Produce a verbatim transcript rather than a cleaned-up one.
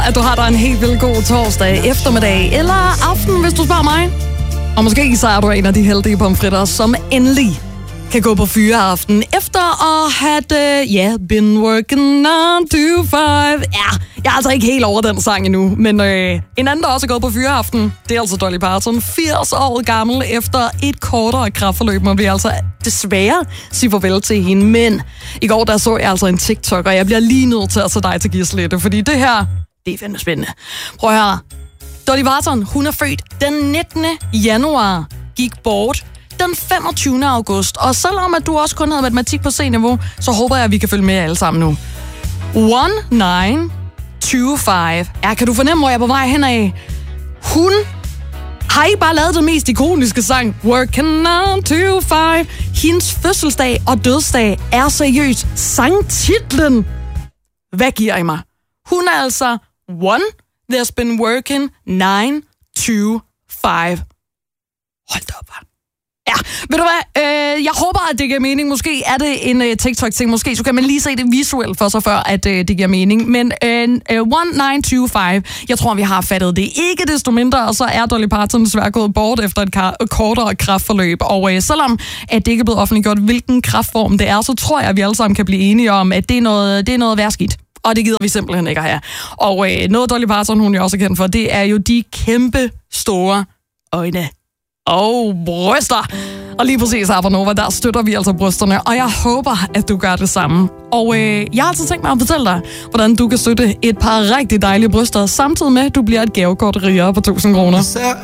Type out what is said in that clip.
At du har dig en helt vildt god torsdag eftermiddag eller aften, hvis du spørger mig. Og måske så er du en af de heldige pomfritter, som endelig kan gå på fyreaften efter at have, uh, yeah, been working nine to five. Ja, jeg er altså ikke helt over den sang endnu, men øh, en anden, der også er gået på fyreaften, det er altså Dolly Parton, firs år gammel. Efter et kortere kraftforløb må vi altså desværre sige farvel til hende. Men i går der så jeg altså en TikTok, og jeg bliver lige nødt til at tage dig til Gislette, fordi det her, det er fandme spændende. Prøv at høre. Dolly Parton, hun er født den nittende januar, gik bort den femogtyvende august. Og selvom at du også kun havde matematik på C-niveau, så håber jeg, at vi kan følge med alle sammen nu. one nine two five. Ja, kan du fornemme, hvor jeg er på vej henad? Hun har ikke bare lavet den mest ikoniske sang, Working nine to five. Hendes fødselsdag og dødsdag er seriøst sangtitlen. Hvad giver I mig? Hun er altså one, there's been working nine to five. Hold da op, hva'? Ja, ved du hvad? Øh, jeg håber, at det giver mening. Måske er det en uh, TikTok-ting. Måske så kan man lige se det visuelt for sig, før at uh, det giver mening. Men uh, one nine two five, jeg tror, vi har fattet det. Ikke desto mindre, og så er Dolly Parton desværre gået bort efter et kar- kortere kraftforløb. Og uh, selvom at det ikke er blevet offentliggjort, hvilken kraftform det er, så tror jeg, at vi alle sammen kan blive enige om, at det er noget, det er noget værskidt. Og det gider vi simpelthen ikke at have. Og øh, noget Dolly Parton, hun er også kendt for, det er jo de kæmpe store øjne og bryster. Og lige præcis her på Nova, der støtter vi altså brysterne, og jeg håber, at du gør det samme. Og øh, jeg har altså tænkt mig at fortælle dig, hvordan du kan støtte et par rigtig dejlige bryster, samtidig med, at du bliver et gavekort rigere på tusind kroner.